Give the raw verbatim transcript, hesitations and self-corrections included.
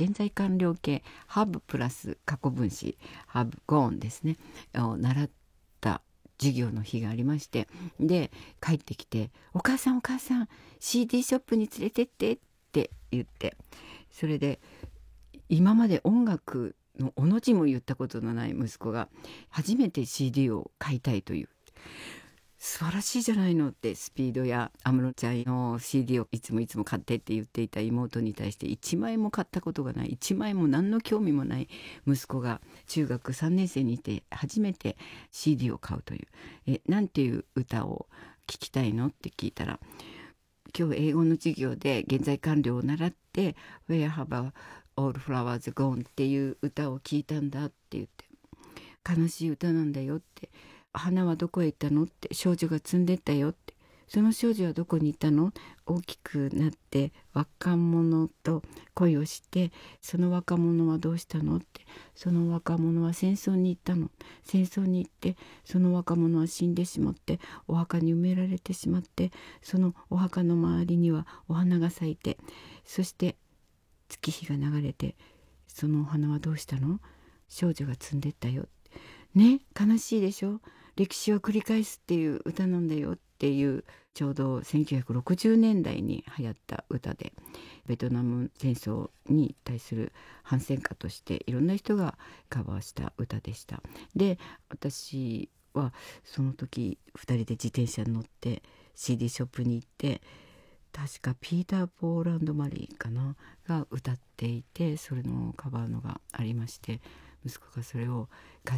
現在完了形 have プラス過去分詞 have gone ですねを習った授業の日がありまして、で帰ってきてお母さんお母さん シーディー ショップに連れてってって言って、それで今まで音楽のおの字も言ったことのない息子が初めて シーディー を買いたいという、素晴らしいじゃないのってスピードや安室ちゃんの シーディー をいつもいつも買ってって言っていた妹に対していちまいも買ったことがない、いちまいも何の興味もない息子が中学さんねん生にて初めて シーディー を買うという、えなんていう歌を聴きたいのって聞いたら、今日英語の授業で現在完了を習って Where have all flowers gone っていう歌を聞いたんだって言って、悲しい歌なんだよって、花はどこへ行ったのって、少女が摘んでったよって、その少女はどこに行ったの、大きくなって若者と恋をして、その若者はどうしたのって、その若者は戦争に行ったの、戦争に行ってその若者は死んでしまってお墓に埋められてしまって、そのお墓の周りにはお花が咲いて、そして月日が流れて、そのお花はどうしたの、少女が摘んでったよね、悲しいでしょ、歴史を繰り返すっていう歌なんだよっていう、ちょうどせんきゅうひゃくろくじゅうねんだいに流行った歌で、ベトナム戦争に対する反戦歌としていろんな人がカバーした歌でした。で私はその時ふたりで自転車に乗って シーディー ショップに行って、確かピーター・ポール&マリーかなが歌っていて、それのカバーのがありまして、息子がそれをカ